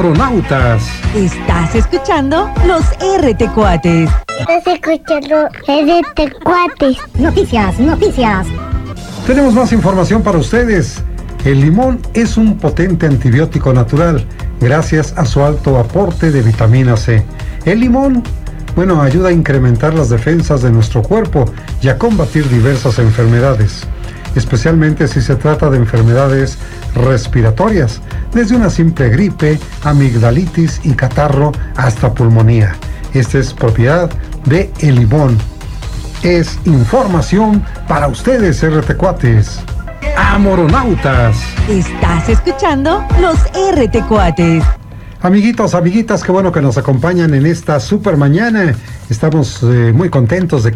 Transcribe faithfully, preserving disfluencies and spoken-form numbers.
Astronautas. Estás escuchando los R T Cuates. Estás escuchando R T Cuates. Noticias, noticias. Tenemos más información para ustedes. El limón es un potente antibiótico natural gracias a su alto aporte de vitamina C. El limón, bueno, ayuda a incrementar las defensas de nuestro cuerpo y a combatir diversas enfermedades, especialmente si se trata de enfermedades respiratorias, desde una simple gripe, amigdalitis y catarro hasta pulmonía. Esta es propiedad de el limón. Es información para ustedes, R T Cuates. Amoronautas. Estás escuchando los R T Cuates. Amiguitos, amiguitas, qué bueno que nos acompañan en esta super mañana. Estamos eh, muy contentos de